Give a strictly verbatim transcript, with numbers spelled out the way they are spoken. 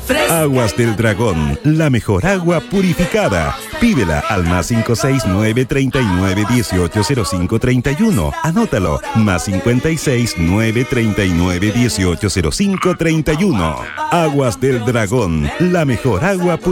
Aguas del Dragón, la mejor agua purificada. Pídela al más cinco seis nueve, treinta y nueve, dieciocho, cero cinco, treinta y uno. Anótalo, más cincuenta y seis nueve, treinta y nueve, dieciocho, cero cinco, treinta y uno. Aguas del Dragón, la mejor agua purificada.